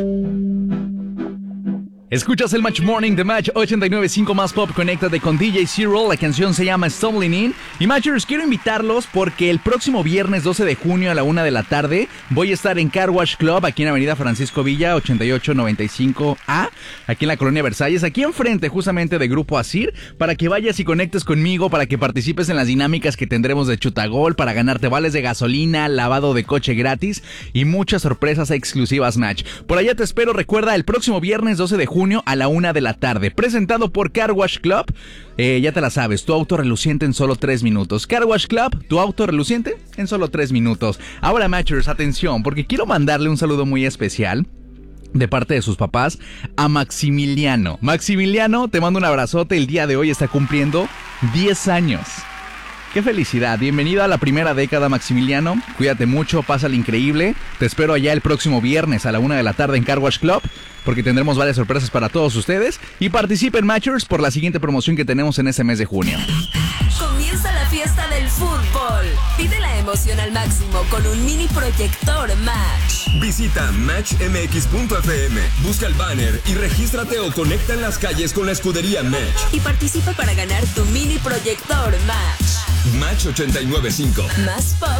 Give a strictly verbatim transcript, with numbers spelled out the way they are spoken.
Escuchas el Match Morning de Match ochenta y nueve punto cinco más pop. Conéctate con D J Zero. La canción se llama Stumbling In. Y Matchers, quiero invitarlos porque el próximo viernes doce de junio a la una de la tarde voy a estar en Car Wash Club, aquí en Avenida Francisco Villa ochenta y ocho noventa y cinco A, aquí en la Colonia Versalles, aquí enfrente justamente de Grupo Asir, para que vayas y conectes conmigo, para que participes en las dinámicas que tendremos de Chutagol, para ganarte vales de gasolina, lavado de coche gratis y muchas sorpresas exclusivas Match. Por allá te espero. Recuerda, el próximo viernes doce de junio a la una de la tarde, presentado por Car Wash Club. Eh, ya te la sabes, tu auto reluciente en solo tres minutos. Car Wash Club, tu auto reluciente en solo tres minutos. Ahora, Matchers, atención, porque quiero mandarle un saludo muy especial de parte de sus papás a Maximiliano. Maximiliano, te mando un abrazote. El día de hoy está cumpliendo diez años. ¡Qué felicidad! Bienvenido a la primera década, Maximiliano. Cuídate mucho, pásale increíble. Te espero allá el próximo viernes a la una de la tarde en Car Wash Club, porque tendremos varias sorpresas para todos ustedes. Y participen, Matchers, por la siguiente promoción que tenemos en este mes de junio. Comienza la fiesta del fútbol. Vive la emoción al máximo con un mini proyector Match. Visita match m x punto f m, busca el banner y regístrate o conecta en las calles con la escudería Match. Y participa para ganar tu mini proyector Match. Match ochenta y nueve punto cinco. Más pop